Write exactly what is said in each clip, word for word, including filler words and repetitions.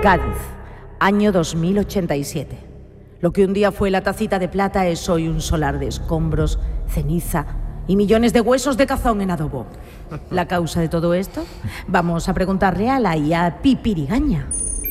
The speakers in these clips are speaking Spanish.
Cádiz, año dos mil ochenta y siete. Lo que un día fue la tacita de plata es hoy un solar de escombros, ceniza y millones de huesos de cazón en adobo. ¿La causa de todo esto? Vamos a preguntarle a la I A Pipirigaña.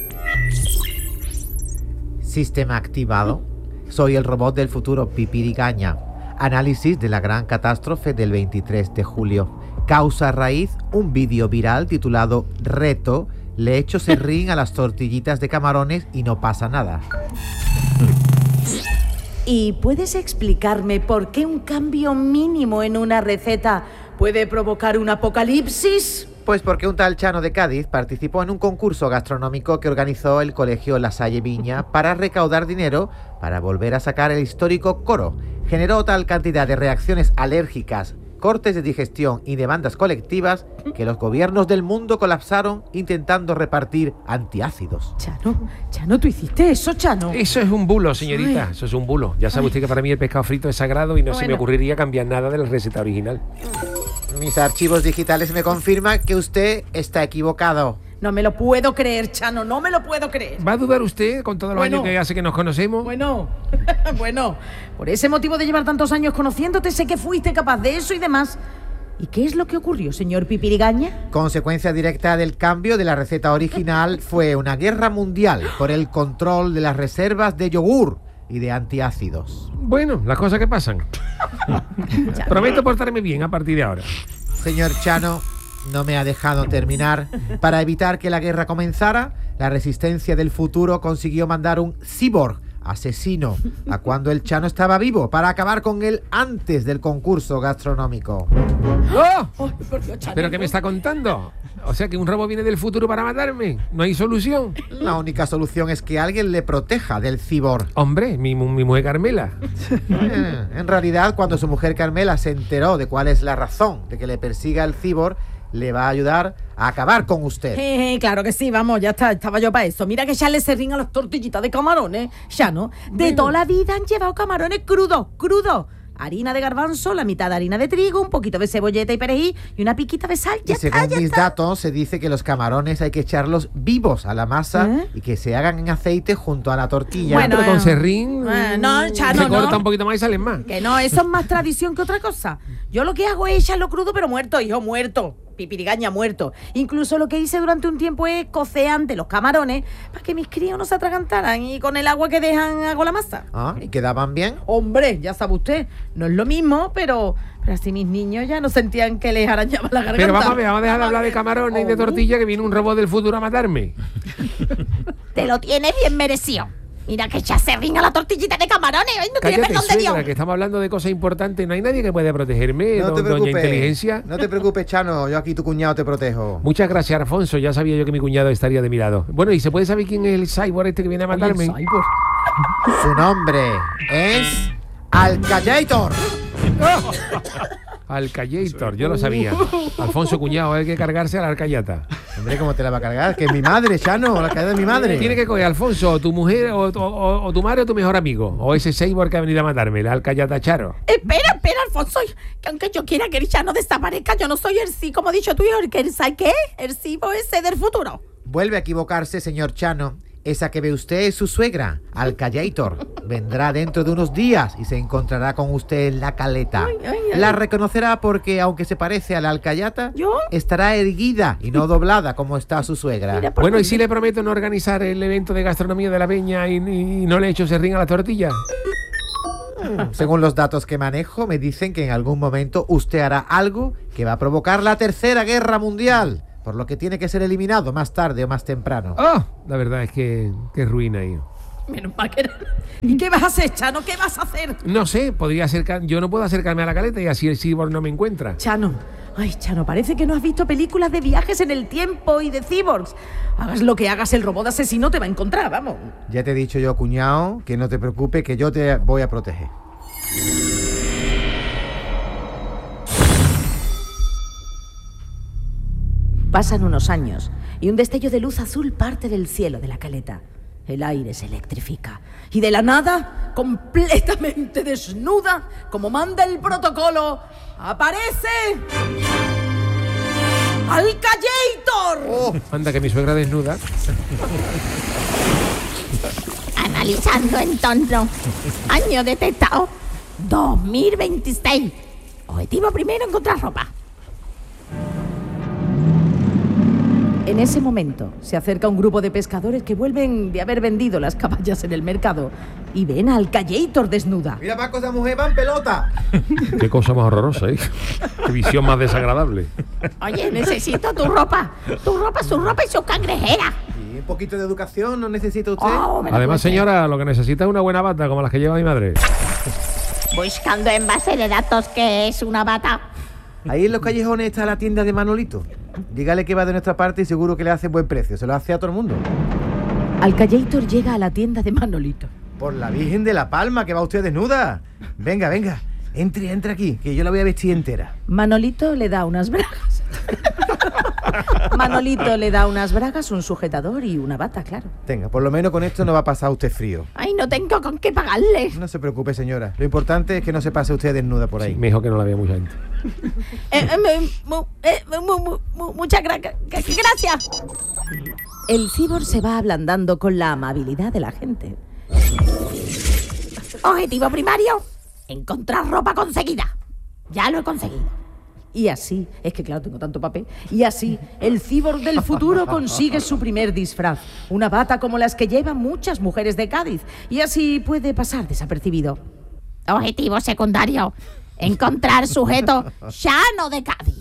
Sistema activado. Soy el robot del futuro Pipirigaña. Análisis de la gran catástrofe del veintitrés de julio. Causa raíz, un vídeo viral titulado Reto. Le echo serrín a las tortillitas de camarones y no pasa nada. ¿Y puedes explicarme por qué un cambio mínimo en una receta puede provocar un apocalipsis? Pues porque un tal Chano de Cádiz participó en un concurso gastronómico que organizó el colegio La Salle Viña para recaudar dinero para volver a sacar el histórico coro. Generó tal cantidad de reacciones alérgicas, cortes de digestión y demandas colectivas que los gobiernos del mundo colapsaron intentando repartir antiácidos. Chano, Chano, ¿tú hiciste eso, Chano? Eso es un bulo, señorita. Ay. Eso es un bulo. Ya sabe Ay. usted que para mí el pescado frito es sagrado y no Bueno. se me ocurriría cambiar nada de la receta original. Mis archivos digitales me confirman que usted está equivocado. No me lo puedo creer, Chano, no me lo puedo creer. ¿Va a dudar usted con todos los Bueno. años que hace que nos conocemos? Bueno, bueno, por ese motivo de llevar tantos años conociéndote, sé que fuiste capaz de eso y demás. ¿Y qué es lo que ocurrió, señor Pipirigaña? Consecuencia directa del cambio de la receta original fue una guerra mundial por el control de las reservas de yogur y de antiácidos. Bueno, las cosas que pasan. Prometo portarme bien a partir de ahora. Señor Chano, no me ha dejado terminar. Para evitar que la guerra comenzara, la resistencia del futuro consiguió mandar un cyborg asesino a cuando el Chano estaba vivo para acabar con él antes del concurso gastronómico. ¡Oh! Ay, por Dios, Chano, ¿Pero qué no. me está contando? O sea, que un robot viene del futuro para matarme. ¿No hay solución? La única solución es que alguien le proteja del cyborg. Hombre, mi, mu- mi mujer Carmela. Eh, en realidad, cuando su mujer Carmela se enteró de cuál es la razón de que le persiga el cyborg, le va a ayudar a acabar con usted. Eh, eh, claro que sí, vamos, ya está, estaba yo para eso. Mira que ya le serrín a las tortillitas de camarones, ya no. De Bueno. toda la vida han llevado camarones crudos, crudos. Harina de garbanzo, la mitad de harina de trigo, un poquito de cebolleta y perejil y una piquita de sal. Ya Y según está, ya mis está. datos, se dice que los camarones hay que echarlos vivos a la masa ¿Eh? y que se hagan en aceite junto a la tortilla. Bueno, Pero con eh, serrín eh, no, Chano, se corta no. un poquito más y salen más. Que no, eso es más tradición que otra cosa. Yo lo que hago es echarlo crudo, pero muerto, hijo, muerto. Pipirigaña muerto. Incluso lo que hice durante un tiempo es cocer antes los camarones para que mis críos no se atragantaran y con el agua que dejan hago la masa. Ah, ¿y quedaban bien? Hombre, ya sabe usted, no es lo mismo, pero, pero así mis niños ya no sentían que les arañaba la garganta. Pero vamos a ver, vamos a dejar de hablar de camarones y de Oh. tortilla, que viene un robot del futuro a matarme. Te lo tienes bien merecido. Mira que ya se ringa la tortillita de camarones. Ay, no tiene Cállate, perdón de Dios. suegra, que estamos hablando de cosas importantes. No hay nadie que pueda protegerme, No don- te doña preocupes. Inteligencia. No te preocupes, Chano. Yo aquí tu cuñado te protejo. Muchas gracias, Alfonso. Ya sabía yo que mi cuñado estaría de mi lado. Bueno, ¿y se puede saber quién es el cyborg este que viene a matarme? Oye, el cyborg. Su nombre es Alcayator. Alcayator, yo lo sabía. Alfonso, cuñado, hay que cargarse a la alcayata. Hombre, ¿cómo te la va a cargar? Que es mi madre, Chano. La Alcayata es mi madre. Tiene que coger Alfonso, o tu mujer, o, o- o- o tu madre, o tu mejor amigo. O ese cyborg que ha venido a matarme, la alcayata Charo. Espera, espera, Alfonso, que aunque yo quiera que el Chano desaparezca, yo no soy el sí, como ha dicho tú, el que el ¿sabes qué? El sí ese del futuro. Vuelve a equivocarse, señor Chano. Esa que ve usted es su suegra, Alcayator. Vendrá dentro de unos días y se encontrará con usted en la caleta. Ay, ay, ay. La reconocerá porque, aunque se parece a la Alcayata, ¿Yo? estará erguida y no doblada como está su suegra. Mira, por Bueno, ¿y dónde- si le prometo no organizar el evento de gastronomía de la Peña y, y no le echo serrín a la tortilla? Según los datos que manejo, me dicen que en algún momento usted hará algo que va a provocar la Tercera Guerra Mundial, por lo que tiene que ser eliminado más tarde o más temprano. ¡Oh! La verdad es que, que ruina ahí. Menos mal que no. ¿Y qué vas a hacer, Chano? ¿Qué vas a hacer? No sé, podría acercar, yo no puedo acercarme a la caleta y así el cyborg no me encuentra. Chano, ay, Chano, parece que no has visto películas de viajes en el tiempo y de cyborgs. Hagas lo que hagas, el robot asesino te va a encontrar, vamos. Ya te he dicho yo, cuñado, que no te preocupes, que yo te voy a proteger. Pasan unos años y un destello de luz azul parte del cielo de la caleta. El aire se electrifica y de la nada, completamente desnuda, como manda el protocolo, aparece ¡Alcallator! Oh, Anda, que mi suegra desnuda. Analizando entorno. Año detectado dos mil veintiséis. Objetivo primero, encontrar ropa. En ese momento se acerca un grupo de pescadores que vuelven de haber vendido las caballas en el mercado y ven a Alcallator desnuda. mira, Paco, esa mujer va en pelota. Qué cosa más horrorosa, ¿eh? Qué visión más desagradable. Oye, necesito tu ropa. Tu ropa, su ropa y su cangrejera. Y un poquito de educación no necesita usted. Oh, me la Además, cueste. señora, lo que necesita es una buena bata, como las que lleva mi madre. Buscando en base de datos que es una bata. Ahí en los callejones está la tienda de Manolito. Dígale que va de nuestra parte y seguro que le hace buen precio. Se lo hace a todo el mundo. Alcallator llega a la tienda de Manolito. Por la Virgen de la Palma, que va usted desnuda. Venga, venga. Entre, entre aquí, que yo la voy a vestir entera. Manolito le da unas bragas. Manolito le da unas bragas, un sujetador y una bata, claro. Tenga, por lo menos con esto no va a pasar usted frío. Ay, no tengo con qué pagarle. No se preocupe, señora. Lo importante es que no se pase usted desnuda por ahí. Mejor que no la vea mucha gente. Eh, eh, mu- mu- eh, mu- mu- mu- muchas gra- gra- gracias. El cibor se va ablandando con la amabilidad de la gente. Objetivo primario, encontrar ropa conseguida. Ya lo he conseguido. Y así, es que claro, tengo tanto papel, y así el cibor del futuro consigue su primer disfraz, una bata como las que llevan muchas mujeres de Cádiz, y así puede pasar desapercibido. Objetivo secundario, encontrar sujeto llano de Cádiz.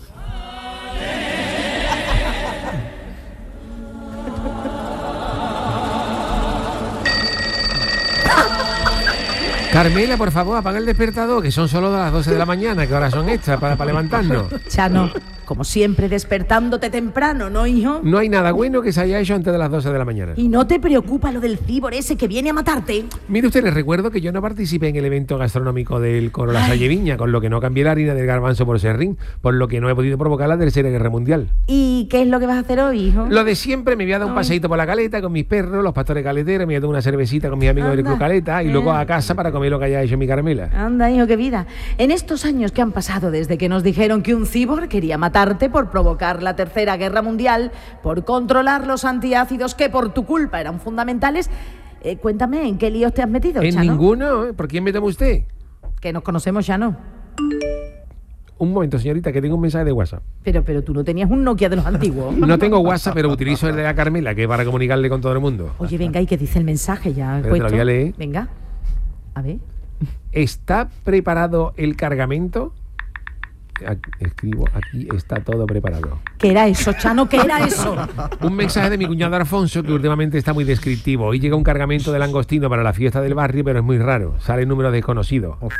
Carmela, por favor, apaga el despertador, que son solo las doce de la mañana, que horas son estas para, para levantarnos. Chano, como siempre despertándote temprano, ¿no, hijo? No hay nada bueno que se haya hecho antes de las doce de la mañana. ¿Y no te preocupa lo del cibor ese que viene a matarte? Mire usted, les recuerdo que yo no participé en el evento gastronómico del Coro La Salle Viña, con lo que no cambié la harina del garbanzo por serrín, por lo que no he podido provocar la Tercera Guerra Mundial. ¿Y qué es lo que vas a hacer hoy, hijo? Lo de siempre, me voy a dar un paseíto por la caleta con mis perros, los pastores caleteros, me voy a tomar una cervecita con mis amigos del Anda. Club Caleta y luego Eh. a casa para comer lo que haya hecho mi Carmela. Anda, hijo, qué vida. En estos años que han pasado desde que nos dijeron que un cibor quería matarte por provocar la Tercera Guerra Mundial, por controlar los antiácidos que por tu culpa eran fundamentales, eh, cuéntame, ¿en qué líos te has metido, En Chano? ninguno, ¿eh? ¿Por quién me toma usted? Que nos conocemos ya, ¿no? Un momento, señorita, que tengo un mensaje de WhatsApp. Pero, pero tú no tenías un Nokia de los antiguos. No tengo WhatsApp, pero utilizo el de la Carmela, que es para comunicarle con todo el mundo. Oye, venga, ¿y qué dice el mensaje ya? Pero te lo puesto? voy a leer. Venga, a ver. ¿Está preparado el cargamento? Aquí- escribo, aquí está todo preparado. ¿Qué era eso, Chano? ¿Qué era eso? Un mensaje de mi cuñado Alfonso, que últimamente está muy descriptivo. Hoy llega un cargamento de langostino para la fiesta del barrio, pero es muy raro. Sale número desconocido. Ojo.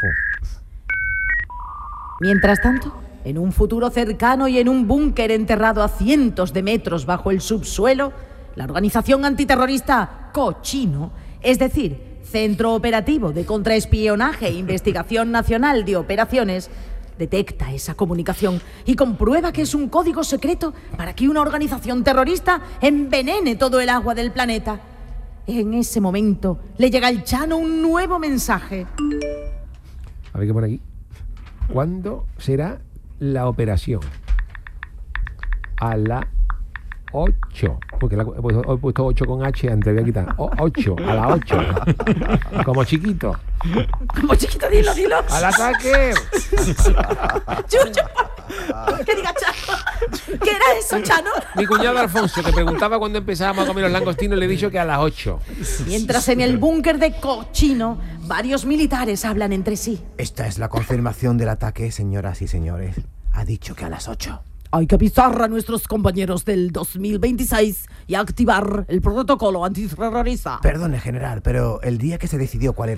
Mientras tanto, en un futuro cercano y en un búnker enterrado a cientos de metros bajo el subsuelo, la organización antiterrorista Cochino, es decir, Centro Operativo de Contraespionaje e Investigación Nacional de Operaciones, detecta esa comunicación y comprueba que es un código secreto para que una organización terrorista envenene todo el agua del planeta. En ese momento le llega al Chano un nuevo mensaje. A ver qué pone aquí. ¿Cuándo será la operación? A la ocho. Porque la, he puesto- he puesto ocho con H antes, voy a quitar. O- ocho, a la ocho. Como chiquito. Como chiquito, dilo, dilo. ¡Al ataque! Chucho. ¿Qué diga Chano? ¿Qué era eso, Chano? Mi cuñado Alfonso, que preguntaba cuándo empezábamos a comer los langostinos, le he dicho que a las ocho. Mientras en el búnker de Cochino, varios militares hablan entre sí. Esta es la confirmación del ataque, señoras y señores. Ha dicho que a las ocho. Hay que avisar a nuestros compañeros del dos mil veintiséis y activar el protocolo antiterrorista. Perdone, general, pero el día que se decidió cuál era